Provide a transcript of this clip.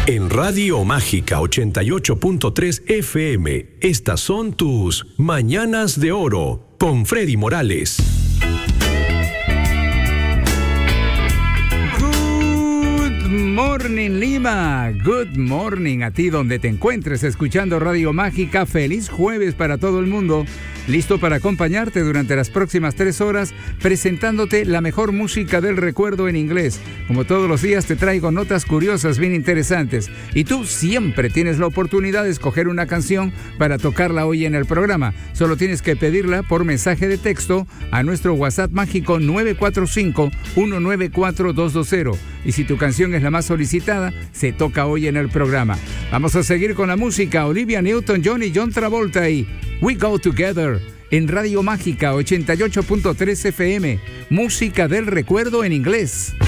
En Radio Mágica 88.3 FM, estas son tus Mañanas de Oro con Freddy Morales. Good morning, Lima. Good morning a ti donde te encuentres escuchando Radio Mágica. Feliz jueves para todo el mundo. Listo para acompañarte durante las próximas 3 horas presentándote la mejor música del recuerdo en inglés. Como todos los días te traigo notas curiosas bien interesantes y tú siempre tienes la oportunidad de escoger una canción para tocarla hoy en el programa. Solo tienes que pedirla por mensaje de texto a nuestro WhatsApp mágico 945-194-220. Y si tu canción es la más solicitada, se toca hoy en el programa. Vamos a seguir con la música. Olivia Newton-John y John Travolta y We Go Together en Radio Mágica 88.3 FM. Música del recuerdo en inglés.